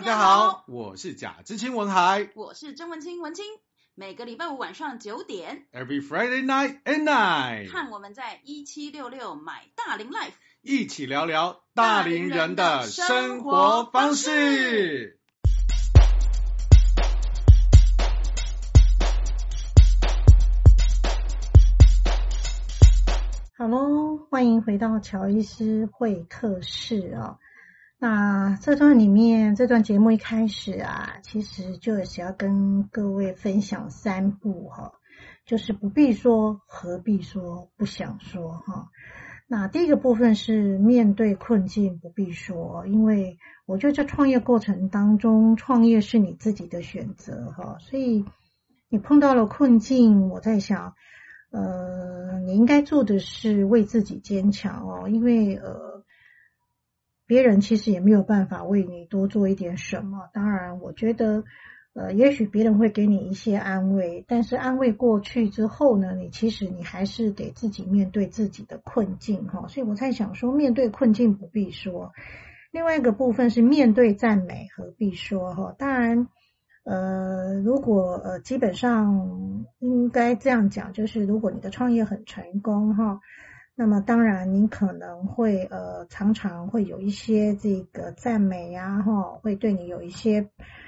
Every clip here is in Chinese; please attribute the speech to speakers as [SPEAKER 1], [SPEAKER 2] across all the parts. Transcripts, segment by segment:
[SPEAKER 1] 家好，我是贾知青文海，
[SPEAKER 2] 我是曾文清文清。每个礼拜五晚上9点
[SPEAKER 1] ，Every Friday night at night，
[SPEAKER 2] 和我们在1766买大龄 Life
[SPEAKER 1] 一起聊聊大龄人的生活方式。
[SPEAKER 3] 好咯，欢迎回到乔医师会客室哦。那这段节目一开始啊，其实就是要跟各位分享3步就是不必说，何必说，不想说那第一个部分是面对困境不必说，因为我觉得在创业过程当中，创业是你自己的选择所以你碰到了困境，我在想你应该做的是为自己坚强因为别人其实也没有办法为你多做一点什么。当然我觉得也许别人会给你一些安慰，但是安慰过去之后呢，你还是得自己面对自己的困境所以我在想说，面对困境不必说。另外一个部分是面对赞美何必说当然如果基本上应该这样讲，就是如果你的创业很成功那么当然你可能会常常会有一些这个赞美会对你有一些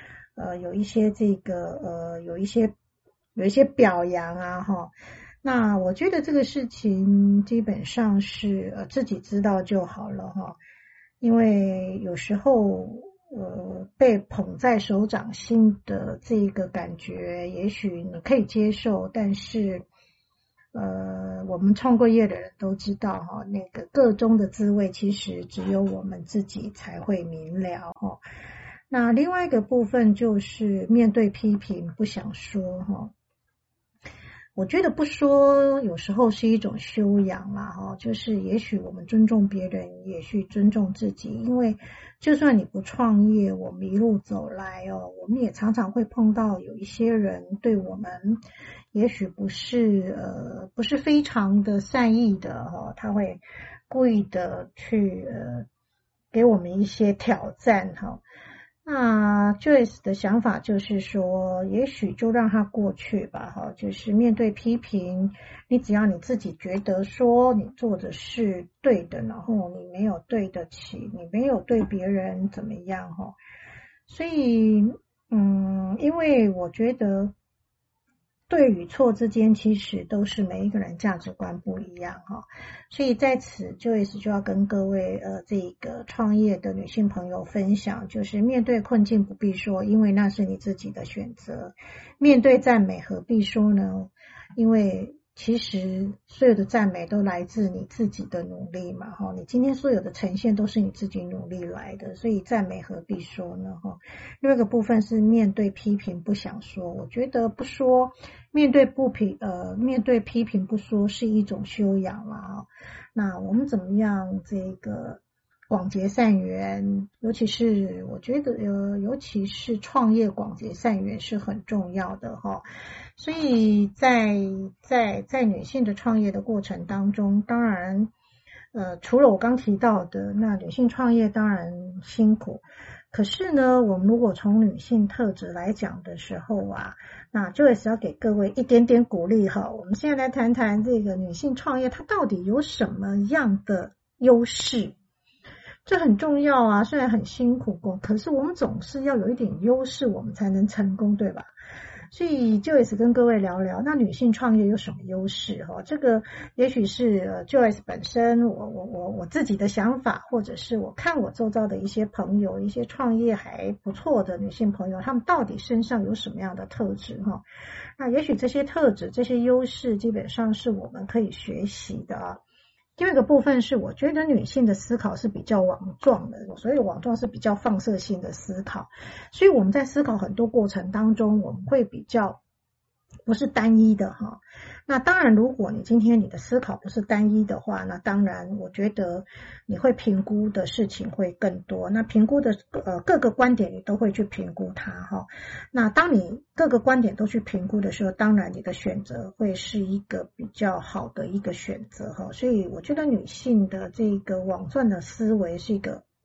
[SPEAKER 3] 表扬那我觉得这个事情基本上是自己知道就好了因为有时候被捧在手掌心的这个感觉也许你可以接受，但是我们创过业的人都知道那个个中的滋味其实只有我们自己才会明了那另外一个部分就是面对批评不想说我觉得不说有时候是一种修养啦就是也许我们尊重别人，也许尊重自己，因为就算你不创业，我们一路走来我们也常常会碰到有一些人对我们也许不是非常的善意的他会故意的去给我们一些挑战那 Joyce 的想法就是说，也许就让它过去吧就是面对批评，你只要你自己觉得说你做的是对的，然后你没有对得起，你没有对别人怎么样所以因为我觉得对与错之间其实都是每一个人价值观不一样所以在此 Joyce 就要跟各位这个创业的女性朋友分享，就是面对困境不必说，因为那是你自己的选择。面对赞美何必说呢？因为其实所有的赞美都来自你自己的努力嘛你今天所有的呈现都是你自己努力来的，所以赞美何必说呢另外一个部分是面对批评不想说，我觉得不说，面对批评不说是一种修养啦那我们怎么样这个广结善缘，尤其是我觉得尤其是创业广结善缘是很重要的所以在女性的创业的过程当中，当然除了我刚提到的，那女性创业当然辛苦，可是呢我们如果从女性特质来讲的时候那就是要给各位一点点鼓励我们现在来谈谈这个女性创业它到底有什么样的优势。这很重要虽然很辛苦可是我们总是要有一点优势，我们才能成功，对吧？所以 Joyce 跟各位聊聊，那女性创业有什么优势这个也许是Joyce 本身我自己的想法，或者是我看我周遭的一些朋友，一些创业还不错的女性朋友，她们到底身上有什么样的特质那也许这些特质这些优势基本上是我们可以学习的第二个部分是我觉得女性的思考是比较网状的，所以网状是比较放射性的思考，所以我们在思考很多过程当中，我们会比较不是单一的那当然如果你今天你的思考不是单一的话，那当然我觉得你会评估的事情会更多，那评估的各个观点你都会去评估它那当你各个观点都去评估的时候，当然你的选择会是一个比较好的一个选择所以我觉得女性的这个网状的思维是一个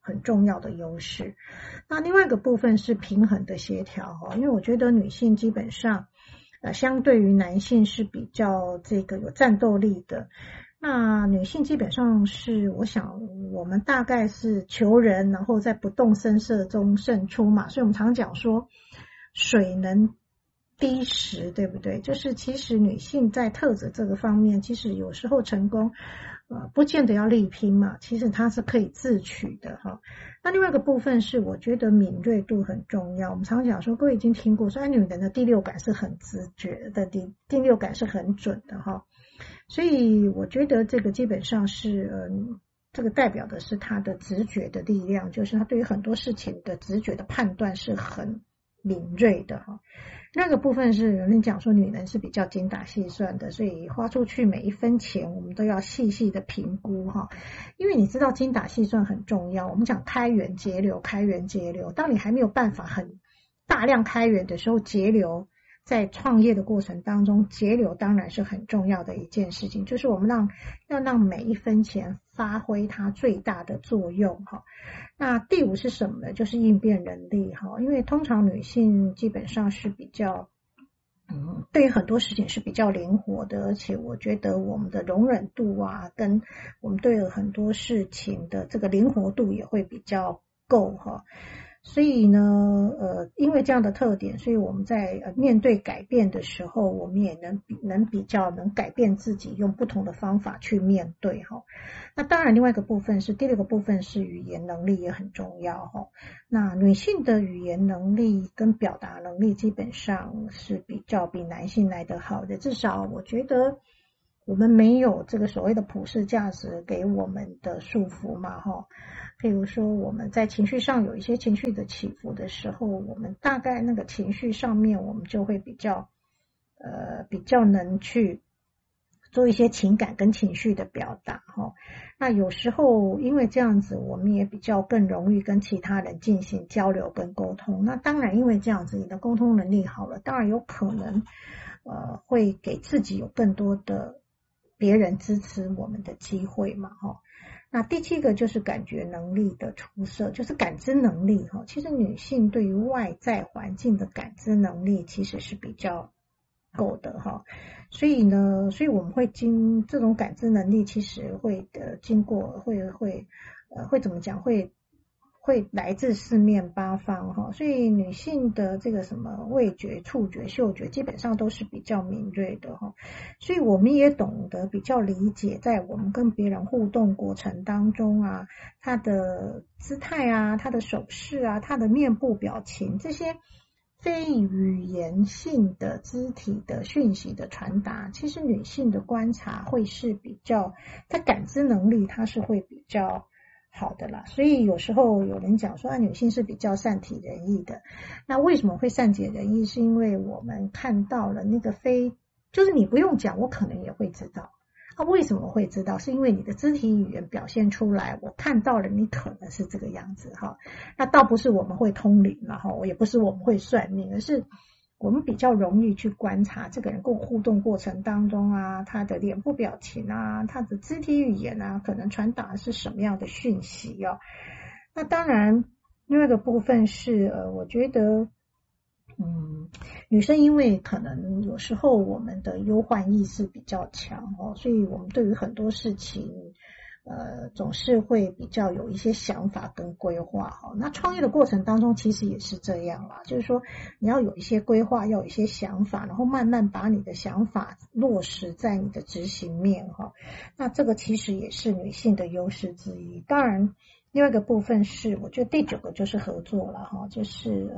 [SPEAKER 3] 很重要的优势。那另外一个部分是平衡的协调因为我觉得女性基本上相对于男性是比较这个有战斗力的。那女性基本上是，我想我们大概是求人，然后在不动声色中胜出嘛，所以我们常讲说水能滴石，对不对？就是其实女性在特质这个方面，其实有时候成功不见得要力拼嘛，其实它是可以自取的哈。那另外一个部分是我觉得敏锐度很重要。我们常讲说，各位已经听过说女人的第六感是很直觉的，第六感是很准的哈。所以我觉得这个基本上是这个代表的是她的直觉的力量，就是她对于很多事情的直觉的判断是很敏锐的哈。那个部分是有人讲说女人是比较精打细算的，所以花出去每一分钱我们都要细细的评估哈。因为你知道精打细算很重要，我们讲开源节流，开源节流，当你还没有办法很大量开源的时候，节流在创业的过程当中，节流当然是很重要的一件事情，就是我们要让每一分钱发挥它最大的作用哈。那第五是什么呢？就是应变能力哈，因为通常女性基本上是比较对于很多事情是比较灵活的，而且我觉得我们的容忍度啊，跟我们对很多事情的这个灵活度也会比较够哈。所以呢因为这样的特点，所以我们在面对改变的时候，我们也能比较能改变自己，用不同的方法去面对哈。那当然另外一个部分是第六个部分是语言能力也很重要哈。那女性的语言能力跟表达能力基本上是比男性来得好的，至少我觉得我们没有这个所谓的普世价值给我们的束缚嘛哈。譬如说我们在情绪上有一些情绪的起伏的时候，我们大概那个情绪上面我们就会比较能去做一些情感跟情绪的表达哈。那有时候因为这样子，我们也比较更容易跟其他人进行交流跟沟通。那当然因为这样子，你的沟通能力好了，当然有可能会给自己有更多的别人支持我们的机会嘛哈。那第七个就是感觉能力的出色，就是感知能力哈。其实女性对于外在环境的感知能力其实是比较够的哈。所以我们会这种感知能力其实会经过会怎么讲，会来自四面八方哈。所以女性的这个什么味觉、触觉、嗅觉基本上都是比较敏锐的哈。所以我们也懂得比较理解，在我们跟别人互动过程当中啊，她的姿态啊，她的手势啊，她的面部表情，这些非语言性的肢体的讯息的传达，其实女性的观察会是比较，她感知能力她是会比较好的啦。所以有时候有人讲说女性是比较善体人意的。那为什么会善解人意？是因为我们看到了那个就是你不用讲，我可能也会知道。为什么会知道？是因为你的肢体语言表现出来，我看到了你可能是这个样子哈。那倒不是我们会通灵了哈，也不是我们会算命，而是我们比较容易去观察这个人跟我互动过程当中啊，他的脸部表情啊，他的肢体语言啊，可能传达的是什么样的讯息哦。那当然另外一个部分是我觉得女生因为可能有时候我们的忧患意识比较强所以我们对于很多事情总是会比较有一些想法跟规划那创业的过程当中其实也是这样啦，就是说你要有一些规划，要有一些想法，然后慢慢把你的想法落实在你的执行面那这个其实也是女性的优势之一。当然另外一个部分是我觉得第九个就是合作了就是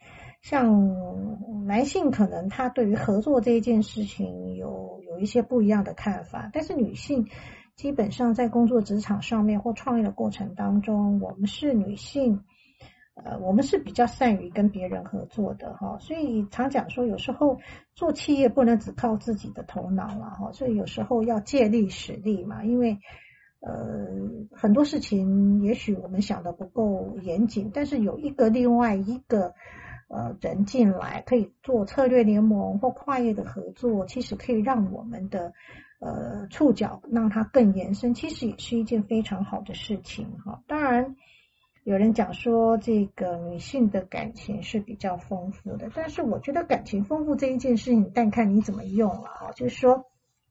[SPEAKER 3] 像男性可能他对于合作这一件事情有一些不一样的看法，但是女性基本上在工作职场上面或创业的过程当中，我们是女性我们是比较善于跟别人合作的所以常讲说有时候做企业不能只靠自己的头脑啦所以有时候要借力使力嘛，因为很多事情也许我们想的不够严谨，但是有另外一个人进来可以做策略联盟或跨业的合作，其实可以让我们的触角让它更延伸，其实也是一件非常好的事情当然有人讲说这个女性的感情是比较丰富的，但是我觉得感情丰富这一件事情，但看你怎么用了啊，就是说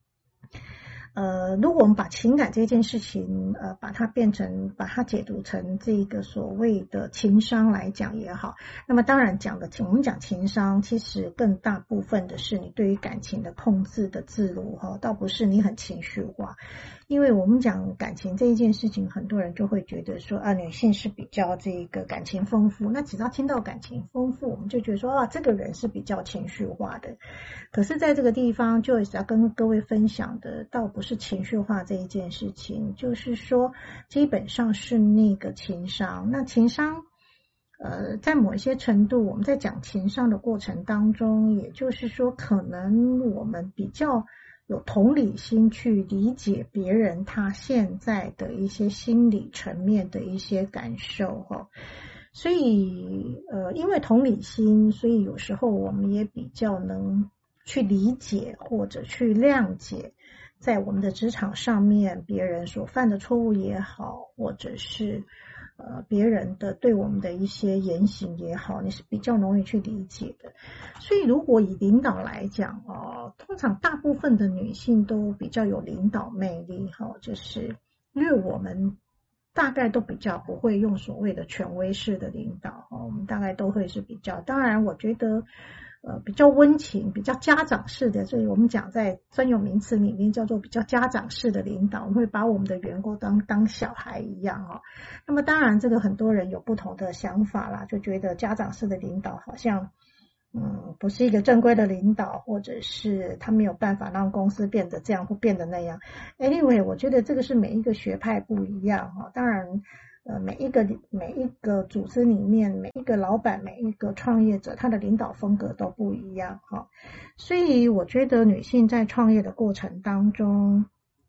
[SPEAKER 3] 如果我们把情感这件事情把它解读成这个所谓的情商来讲也好，那么当然我们讲情商，其实更大部分的是你对于感情的控制的自如倒不是你很情绪化。因为我们讲感情这一件事情，很多人就会觉得说女性是比较这个感情丰富，那只要听到感情丰富，我们就觉得说这个人是比较情绪化的。可是在这个地方就要跟各位分享的倒不是情绪化这一件事情，就是说基本上是那个情商。那情商在某一些程度，我们在讲情商的过程当中，也就是说可能我们比较有同理心去理解别人他现在的一些心理层面的一些感受所以因为同理心，所以有时候我们也比较能去理解或者去谅解在我们的职场上面别人所犯的错误也好，或者是别人的对我们的一些言行也好，你是比较容易去理解的。所以如果以领导来讲通常大部分的女性都比较有领导魅力就是因为我们大概都比较不会用所谓的权威式的领导我们大概都会是比较，当然我觉得比较温情比较家长式的，所以我们讲在专有名词里面叫做比较家长式的领导，我们会把我们的员工当小孩一样那么当然这个很多人有不同的想法啦，就觉得家长式的领导好像不是一个正规的领导，或者是他没有办法让公司变得这样或变得那样。Anyway， 我觉得这个是每一个学派不一样当然每一个组织里面，每一个老板，每一个创业者，他的领导风格都不一样所以我觉得女性在创业的过程当中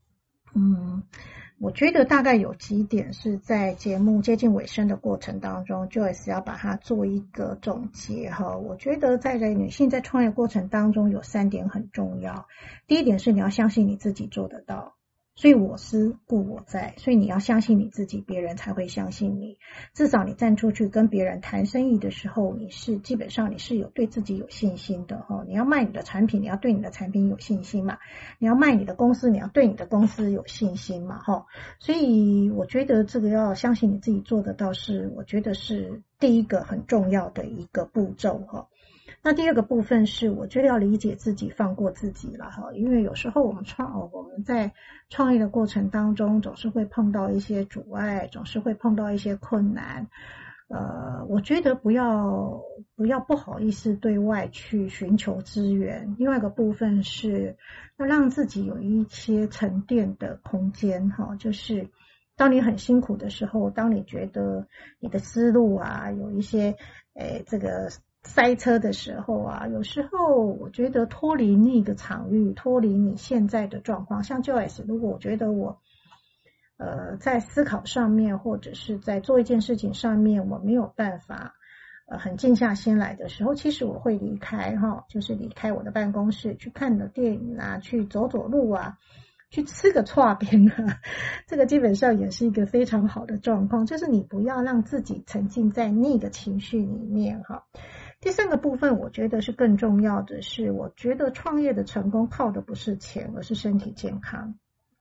[SPEAKER 3] 我觉得大概有几点是在节目接近尾声的过程当中 Joyce 要把它做一个总结我觉得在女性在创业过程当中有3点很重要。第一点是你要相信你自己做得到，所以我思故我在，所以你要相信你自己，别人才会相信你。至少你站出去跟别人谈生意的时候，基本上你是有对自己有信心的你要卖你的产品，你要对你的产品有信心嘛，你要卖你的公司，你要对你的公司有信心嘛所以我觉得这个要相信你自己做得到我觉得是第一个很重要的一个步骤那第二个部分是我觉得要理解自己，放过自己了因为有时候我们在创业的过程当中总是会碰到一些阻碍，总是会碰到一些困难我觉得不要不好意思对外去寻求资源。另外一个部分是要让自己有一些沉淀的空间就是当你很辛苦的时候，当你觉得你的思路有一些这个塞车的时候有时候我觉得脱离那个场域，脱离你现在的状况，像 Joyce 如果我觉得我在思考上面或者是在做一件事情上面我没有办法很静下心来的时候，其实我会离开就是离开我的办公室，去看的电影去走路去吃个串边这个基本上也是一个非常好的状况，就是你不要让自己沉浸在那个情绪里面第三个部分我觉得是更重要的是，我觉得创业的成功靠的不是钱，而是身体健康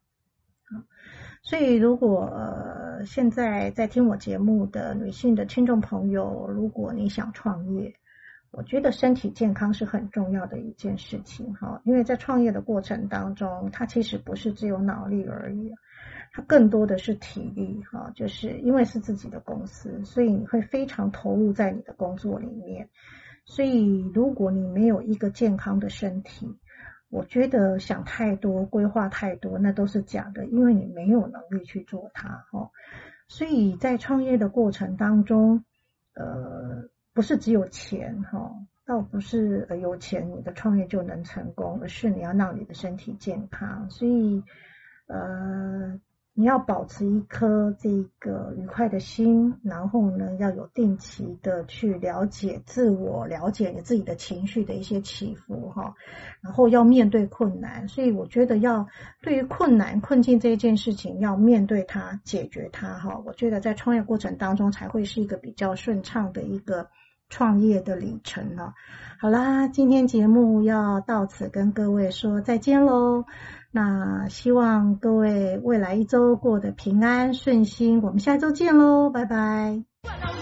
[SPEAKER 3] 所以如果现在在听我节目的女性的听众朋友，如果你想创业，我觉得身体健康是很重要的一件事情因为在创业的过程当中，它其实不是只有脑力而已，它更多的是体力就是因为是自己的公司，所以你会非常投入在你的工作里面。所以如果你没有一个健康的身体，我觉得想太多规划太多那都是假的，因为你没有能力去做它所以在创业的过程当中不是只有钱倒不是有钱你的创业就能成功，而是你要让你的身体健康。所以你要保持一颗这个愉快的心，然后呢要有定期的去了解自我，了解你自己的情绪的一些起伏哈，然后要面对困难。所以我觉得对于困境这一件事情要面对它，解决它哈，我觉得在创业过程当中才会是一个比较顺畅的一个创业的里程啊。好啦，今天节目要到此跟各位说再见咯，那希望各位未来一周过得平安顺心，我们下周见咯，拜拜。